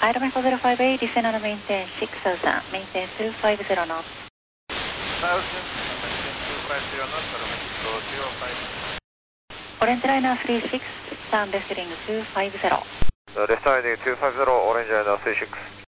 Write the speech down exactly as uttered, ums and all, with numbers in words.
Aeromexico zero five eight, descend on maintain six thousand, maintain two five zero knots. Thousand, maintain two five zero knots, Aeromexico zero five. Orange liner three six, sound descending two five zero. Descending two five zero, Orange liner three six.